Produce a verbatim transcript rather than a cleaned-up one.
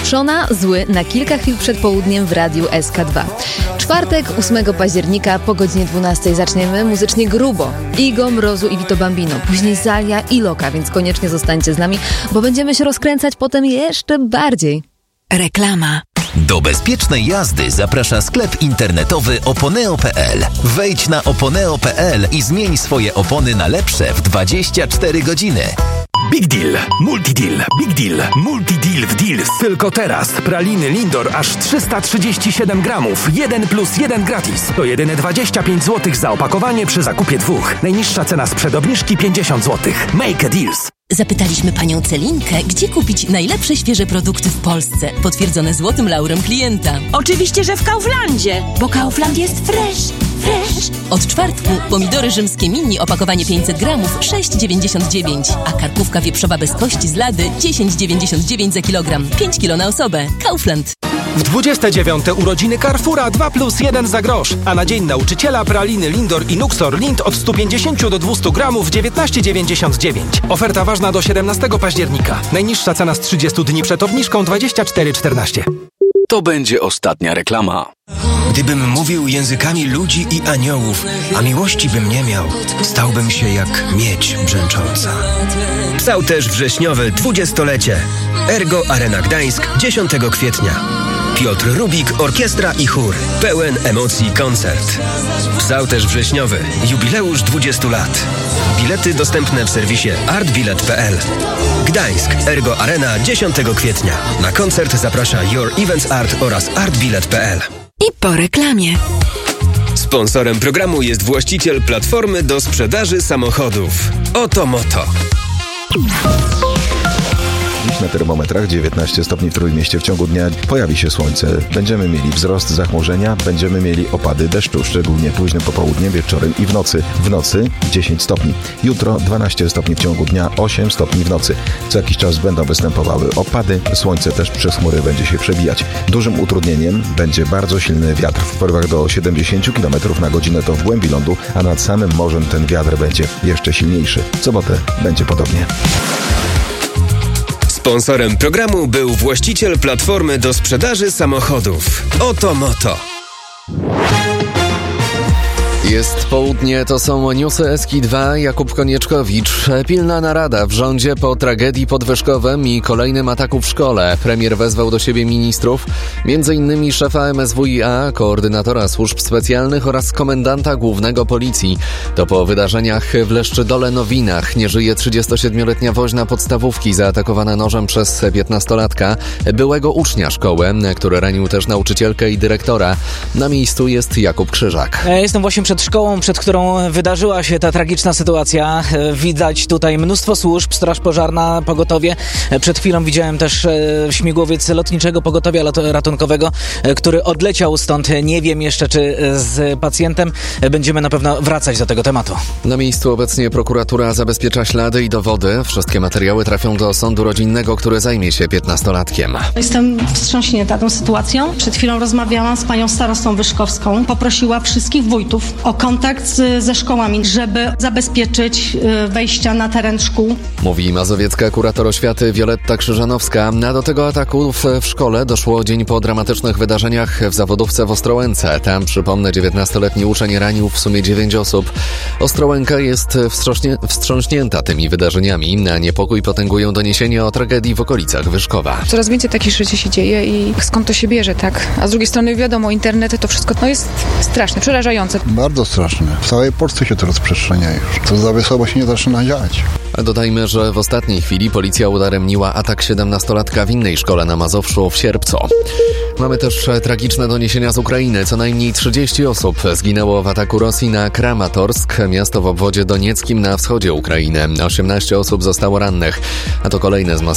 Szona, Zły na kilka chwil przed południem w Radiu S K dwa. Czwartek, ósmego października po godzinie dwunastej zaczniemy muzycznie grubo. Igo, Mrozu i Vito Bambino, później Zalia i Loka, więc koniecznie zostańcie z nami, bo będziemy się rozkręcać potem jeszcze bardziej. Reklama. Do bezpiecznej jazdy zaprasza sklep internetowy oponeo kropka p l. Wejdź na oponeo kropka p l i zmień swoje opony na lepsze w dwadzieścia cztery godziny. Big Deal, Multi Deal, Big Deal, Multi Deal w Deals. Tylko teraz praliny Lindor aż trzysta trzydzieści siedem gramów, jeden plus jeden gratis. To jedyne dwadzieścia pięć złotych za opakowanie przy zakupie dwóch. Najniższa cena sprzed obniżki pięćdziesiąt złotych. Make a Deals. Zapytaliśmy panią Celinkę, gdzie kupić najlepsze świeże produkty w Polsce, potwierdzone złotym laurem klienta. Oczywiście, że w Kauflandzie, bo Kaufland jest fresh, fresh. Od czwartku pomidory rzymskie mini, opakowanie pięćset gramów, sześć dziewięćdziesiąt dziewięć, a karkówka wieprzowa bez kości z Lady, dziesięć dziewięćdziesiąt dziewięć za kilogram, pięć kilo na osobę. Kaufland. W dwudzieste dziewiąte urodziny Carrefoura dwa plus jeden za grosz, a na Dzień Nauczyciela praliny Lindor i Nuxor Lind od sto pięćdziesiąt do dwustu gramów dziewiętnaście dziewięćdziesiąt dziewięć. Oferta ważna do siedemnastego października. Najniższa cena z trzydziestu dni przed obniżką dwadzieścia cztery czternaście. To będzie ostatnia reklama. Gdybym mówił językami ludzi i aniołów, a miłości bym nie miał, stałbym się jak miedź brzęcząca. Psałterz wrześniowy dwudziestolecie. Ergo Arena Gdańsk dziesiątego kwietnia. Piotr Rubik, orkiestra i chór. Pełen emocji koncert. Psałterz wrześniowy. Jubileusz dwudziestu lat. Bilety dostępne w serwisie artbilet kropka p l. Gdańsk. Ergo Arena dziesiątego kwietnia. Na koncert zaprasza Your Events Art oraz artbilet kropka p l. I po reklamie. Sponsorem programu jest właściciel platformy do sprzedaży samochodów. Oto Moto. Dziś na termometrach dziewiętnaście stopni w Trójmieście. W ciągu dnia pojawi się słońce. Będziemy mieli wzrost zachmurzenia, będziemy mieli opady deszczu, szczególnie późnym popołudniem, wieczorem i w nocy. W nocy dziesięć stopni. Jutro dwanaście stopni w ciągu dnia, osiem stopni w nocy. Co jakiś czas będą występowały opady, słońce też przez chmury będzie się przebijać. Dużym utrudnieniem będzie bardzo silny wiatr w porywach do siedemdziesiąt kilometrów na godzinę to w głębi lądu, a nad samym morzem ten wiatr będzie jeszcze silniejszy. W sobotę będzie podobnie. Sponsorem programu był właściciel platformy do sprzedaży samochodów. Oto Moto. Jest południe, to są newsy S K dwa, Jakub Konieczkowicz. Pilna narada w rządzie po tragedii pod Wyszkowem i kolejnym ataku w szkole. Premier wezwał do siebie ministrów, między innymi szefa M S W i A, koordynatora służb specjalnych oraz komendanta głównego policji. To po wydarzeniach w Leszczydole Nowinach. Nie żyje trzydziestosiedmioletnia woźna podstawówki zaatakowana nożem przez piętnastolatka, byłego ucznia szkoły, który ranił też nauczycielkę i dyrektora. Na miejscu jest Jakub Krzyżak. Jestem właśnie przed szkołą, przed którą wydarzyła się ta tragiczna sytuacja. Widać tutaj mnóstwo służb, straż pożarna, pogotowie. Przed chwilą widziałem też śmigłowiec lotniczego pogotowia ratunkowego, który odleciał stąd. Nie wiem jeszcze, czy z pacjentem. Będziemy na pewno wracać do tego tematu. Na miejscu obecnie prokuratura zabezpiecza ślady i dowody. Wszystkie materiały trafią do sądu rodzinnego, który zajmie się piętnastolatkiem. Jestem wstrząśnięta tą sytuacją. Przed chwilą rozmawiałam z panią starostą wyszkowską. Poprosiła wszystkich wójtów o kontakt z, ze szkołami, żeby zabezpieczyć wejścia na teren szkół. Mówi mazowiecka kurator oświaty Wioletta Krzyżanowska. A do tego ataku w, w szkole doszło dzień po dramatycznych wydarzeniach w zawodówce w Ostrołęce. Tam, przypomnę, dziewiętnastoletni uczeń ranił w sumie dziewięć osób. Ostrołęka jest wstrząśnie, wstrząśnięta tymi wydarzeniami. Na niepokój potęgują doniesienia o tragedii w okolicach Wyszkowa. Coraz więcej takich rzeczy się dzieje i skąd to się bierze, tak? A z drugiej strony wiadomo, internet to wszystko no jest straszne, przerażające. Bardzo straszne. W całej Polsce się to rozprzestrzenia już. To zawiesłowo się nie zaczyna działać. A dodajmy, że w ostatniej chwili policja udaremniła atak siedemnastolatka w innej szkole na Mazowszu w Sierpcu. Mamy też tragiczne doniesienia z Ukrainy. Co najmniej trzydzieści osób zginęło w ataku Rosji na Kramatorsk, miasto w obwodzie donieckim na wschodzie Ukrainy. osiemnaście osób zostało rannych, a to kolejne